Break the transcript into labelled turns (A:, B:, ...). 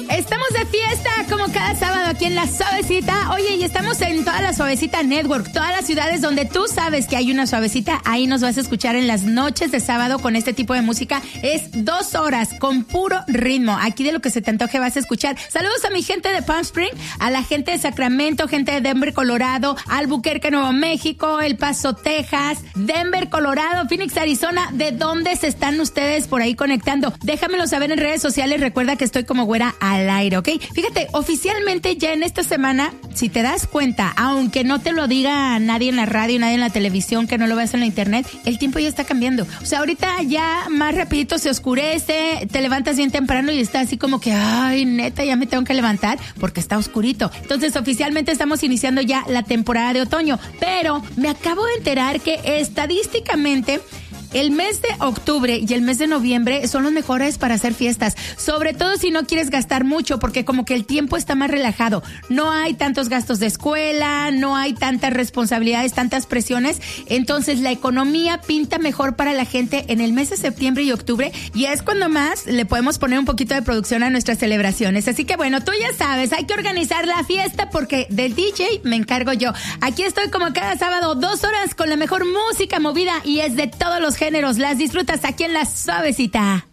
A: Estamos de fiesta como cada sábado aquí en La Suavecita. Oye, y estamos en toda la Suavecita Network, todas las ciudades donde tú sabes que hay una Suavecita, ahí nos vas a escuchar en las noches de sábado con este tipo de música. Es 2 horas con puro ritmo. Aquí de lo que se te antoje vas a escuchar. Saludos a mi gente de Palm Springs, a la gente de Sacramento, gente de Denver, Colorado, Albuquerque, Nuevo México, El Paso, Texas, Denver, Colorado, Phoenix, Arizona. ¿De dónde se están ustedes por ahí conectando? Déjamelo saber en redes sociales. Recuerda que estoy como güera al aire, ¿ok? Fíjate, oficialmente ya en esta semana, si te das cuenta, aunque no te lo diga nadie en la radio, nadie en la televisión, que no lo veas en la internet, el tiempo ya está cambiando. O sea, ahorita ya más rapidito se oscurece, te levantas bien temprano y está así como que, ay, neta, ya me tengo que levantar porque está oscurito. Entonces, oficialmente estamos iniciando ya la temporada de otoño, pero me acabo de enterar que estadísticamente el mes de octubre y el mes de noviembre son los mejores para hacer fiestas, sobre todo si no quieres gastar mucho, porque como que el tiempo está más relajado. No hay tantos gastos de escuela, no hay tantas responsabilidades, tantas presiones. Entonces la economía pinta mejor para la gente en el mes de septiembre y octubre, y es cuando más le podemos poner un poquito de producción a nuestras celebraciones. Así que bueno, tú ya sabes, hay que organizar la fiesta porque del DJ me encargo yo. Aquí estoy como cada sábado, 2 horas con la mejor música movida, y es de todos los géneros. Las disfrutas aquí en La Suavecita.